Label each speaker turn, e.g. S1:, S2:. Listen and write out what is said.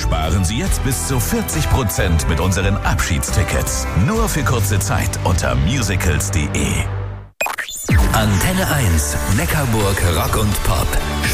S1: Sparen Sie jetzt bis zu 40% mit unseren Abschiedstickets. Nur für kurze Zeit unter musicals.de. Antenne 1, Neckarburg Rock und Pop.